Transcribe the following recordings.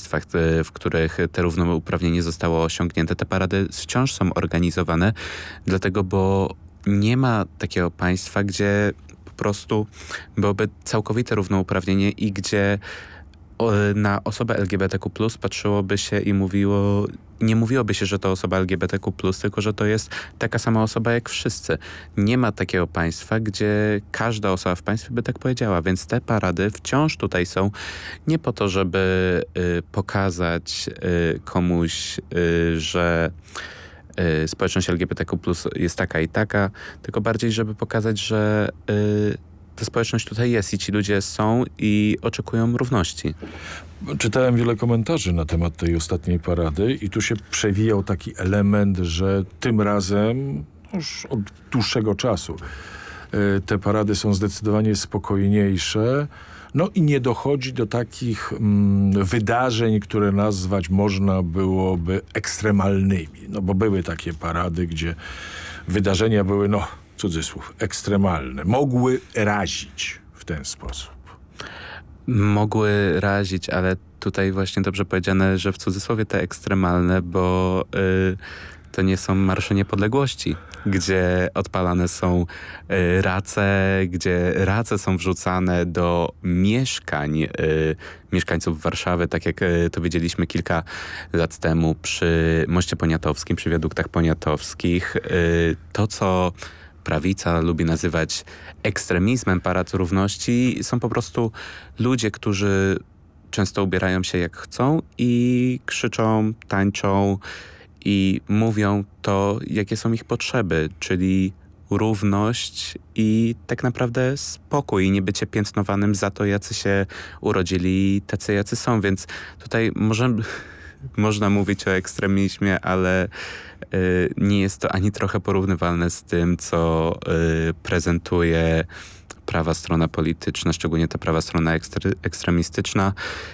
państwach, w których te równouprawnienie zostało osiągnięte. Te parady wciąż są organizowane, dlatego, bo nie ma takiego państwa, gdzie po prostu byłoby całkowite równouprawnienie i gdzie na osobę LGBTQ+, patrzyłoby się i nie mówiłoby się, że to osoba LGBTQ+, tylko że to jest taka sama osoba jak wszyscy. Nie ma takiego państwa, gdzie każda osoba w państwie by tak powiedziała, więc te parady wciąż tutaj są nie po to, żeby pokazać komuś, że społeczność LGBTQ+ jest taka i taka, tylko bardziej, żeby pokazać, że ta społeczność tutaj jest i ci ludzie są i oczekują równości. Czytałem wiele komentarzy na temat tej ostatniej parady i tu się przewijał taki element, że tym razem, już od dłuższego czasu, te parady są zdecydowanie spokojniejsze. No i nie dochodzi do takich wydarzeń, które nazwać można byłoby ekstremalnymi. No bo były takie parady, gdzie wydarzenia były, cudzysłów, ekstremalne. Mogły razić w ten sposób. Mogły razić, ale tutaj właśnie dobrze powiedziane, że w cudzysłowie te ekstremalne, bo to nie są marsze niepodległości, gdzie odpalane są gdzie race są wrzucane do mieszkań mieszkańców Warszawy, tak jak to wiedzieliśmy kilka lat temu przy Moście Poniatowskim, przy wiaduktach poniatowskich. To, co prawica lubi nazywać ekstremizmem parad równości, są po prostu ludzie, którzy często ubierają się jak chcą i krzyczą, tańczą i mówią to, jakie są ich potrzeby, czyli równość i tak naprawdę spokój i nie bycie piętnowanym za to, jacy się urodzili, tacy jacy są. Więc tutaj można mówić o ekstremizmie, ale nie jest to ani trochę porównywalne z tym, co prezentuje prawa strona polityczna, szczególnie ta prawa strona ekstremistyczna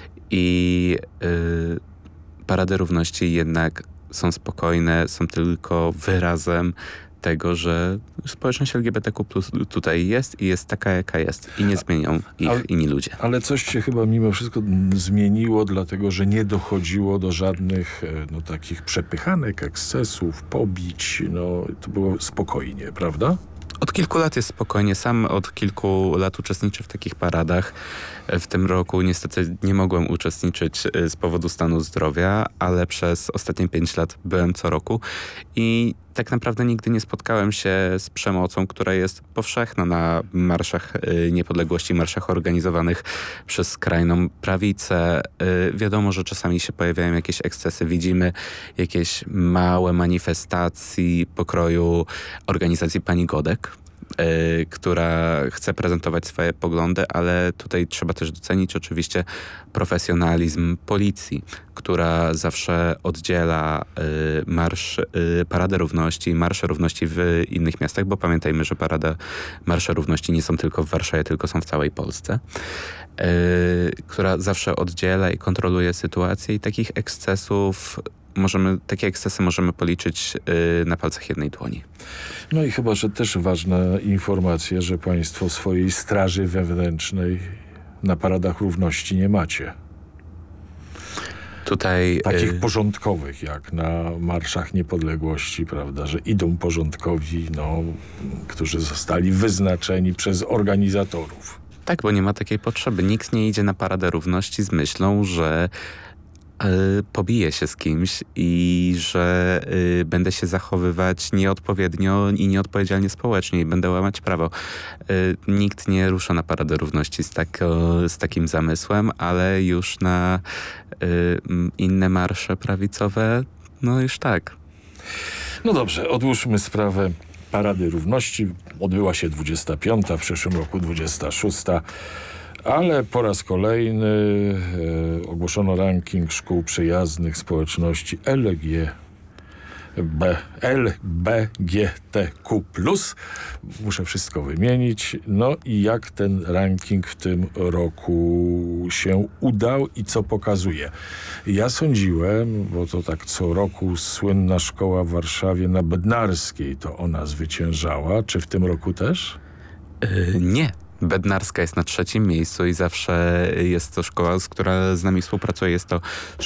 i parady równości jednak są spokojne, są tylko wyrazem tego, że społeczność LGBTQ+ tutaj jest i jest taka, jaka jest i nie zmienią ich inni ludzie. Ale coś się chyba mimo wszystko zmieniło, dlatego że nie dochodziło do żadnych takich przepychanek, ekscesów, pobić. To było spokojnie, prawda? Od kilku lat jest spokojnie. Sam od kilku lat uczestniczę w takich paradach. W tym roku niestety nie mogłem uczestniczyć z powodu stanu zdrowia, ale przez ostatnie 5 lat byłem co roku i tak naprawdę nigdy nie spotkałem się z przemocą, która jest powszechna na marszach niepodległości, marszach organizowanych przez skrajną prawicę. Wiadomo, że czasami się pojawiają jakieś ekscesy. Widzimy jakieś małe manifestacji pokroju organizacji Pani Godek, która chce prezentować swoje poglądy, ale tutaj trzeba też docenić oczywiście profesjonalizm policji, która zawsze oddziela Paradę Równości i Marsze Równości w innych miastach, bo pamiętajmy, że Marsze Równości nie są tylko w Warszawie, tylko są w całej Polsce, która zawsze oddziela i kontroluje sytuację i takich ekscesów takie ekscesy możemy policzyć na palcach jednej dłoni. No i chyba, że też ważna informacja, że państwo swojej straży wewnętrznej na paradach równości nie macie. Tutaj takich porządkowych, jak na marszach niepodległości, prawda, że idą porządkowi, którzy zostali wyznaczeni przez organizatorów. Tak, bo nie ma takiej potrzeby. Nikt nie idzie na Paradę Równości z myślą, że pobije się z kimś i że będę się zachowywać nieodpowiednio i nieodpowiedzialnie społecznie i będę łamać prawo. Nikt nie rusza na Paradę Równości z takim zamysłem, ale już na inne marsze prawicowe, już tak. No dobrze, odłóżmy sprawę Parady Równości. Odbyła się 25, w przyszłym roku 26. Ale po raz kolejny ogłoszono ranking szkół przyjaznych społeczności LGBTQ+. Muszę wszystko wymienić. No i jak ten ranking w tym roku się udał i co pokazuje? Ja sądziłem, bo to tak co roku słynna szkoła w Warszawie na Bednarskiej, to ona zwyciężała. Czy w tym roku też? Nie. Bednarska jest na 3. miejscu i zawsze jest to szkoła, która z nami współpracuje. Jest to